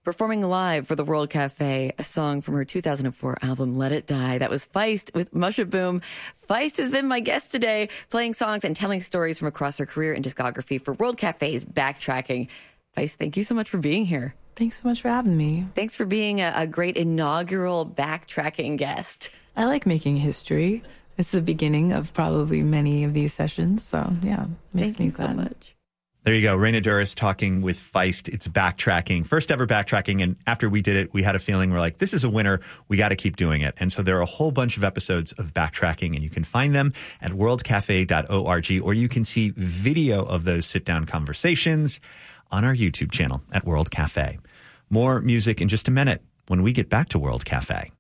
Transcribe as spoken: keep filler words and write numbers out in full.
performing live for the World Cafe, a song from her two thousand four album, Let It Die. That was Feist with Mushaboom. Feist has been my guest today, playing songs and telling stories from across her career and discography for World Cafe's Backtracking. Feist, thank you so much for being here. Thanks so much for having me. Thanks for being a, a great inaugural Backtracking guest. I like making history. It's the beginning of probably many of these sessions. So, yeah, makes Thank me you so glad. much. There you go. Raina Douris talking with Feist. It's Backtracking. First ever Backtracking. And after we did it, we had a feeling we're like, this is a winner. We got to keep doing it. And so there are a whole bunch of episodes of Backtracking, and you can find them at world cafe dot org, or you can see video of those sit-down conversations on our YouTube channel at World Cafe. More music in just a minute when we get back to World Cafe.